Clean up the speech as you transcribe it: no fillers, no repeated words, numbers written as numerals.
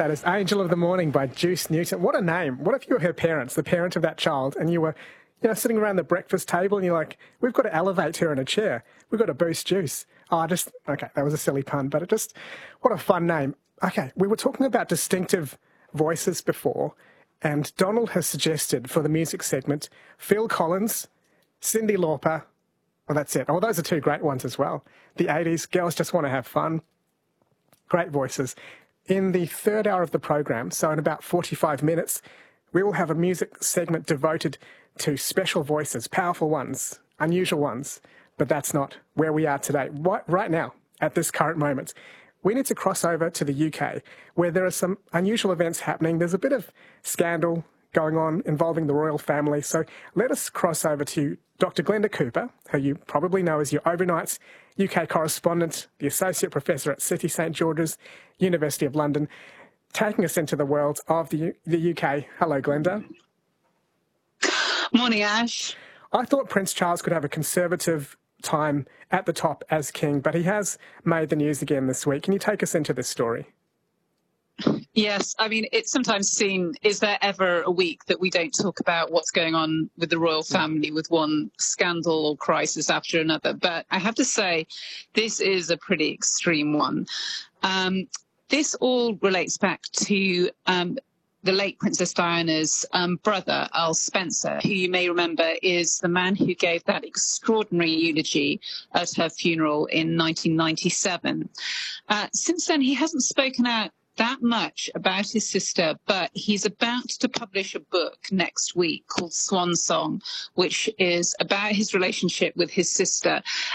That is Angel of the Morning by Juice Newton. What a name. What if you were her parents, the parent of that child, and you were, sitting around the breakfast table and you're like, we've got to elevate her in a chair. We've got to boost Juice. Okay, that was a silly pun, but what a fun name. Okay, we were talking about distinctive voices before, and Donald has suggested for the music segment, Phil Collins, Cyndi Lauper. Well, that's it. Oh, those are two great ones as well. The 80s, Girls Just Want to Have Fun. Great voices. In the third hour of the program, so in about 45 minutes, we will have a music segment devoted to special voices, powerful ones, unusual ones. But that's not where we are today. Right now, at this current moment, we need to cross over to the UK, where there are some unusual events happening. There's a bit of scandal going on involving the royal family. So let us cross over to Dr. Glenda Cooper, who you probably know as your overnight UK correspondent, the Associate Professor at City St George's, University of London, taking us into the world of the UK. Hello, Glenda. Morning, Ash. I thought Prince Charles could have a conservative time at the top as king, but he has made the news again this week. Can you take us into this story? Yes, I mean, it's sometimes seen, is there ever a week that we don't talk about what's going on with the royal family with one scandal or crisis after another? But I have to say, this is a pretty extreme one. This all relates back to the late Princess Diana's brother, Earl Spencer, who you may remember is the man who gave that extraordinary eulogy at her funeral in 1997. Since then, he hasn't spoken out that much about his sister, but he's about to publish a book next week called Swan Song, which is about his relationship with his sister.